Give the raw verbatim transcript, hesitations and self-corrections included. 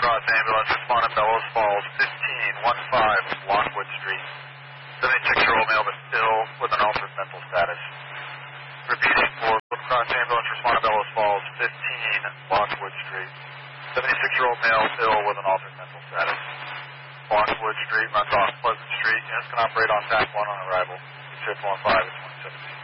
Cross ambulance, respond to Bellows Falls, fifteen fifteen Lockwood Street. seventy-six-year-old male that's ill with an altered mental status. Repeating for Blue Cross ambulance, respond to Bellows Falls, fifteen Lockwood Street. seventy-six-year-old male ill with an altered mental status. Lockwood Street runs off Pleasant Street. Units can operate on T A C one on arrival. Shift one five is twenty seventeen.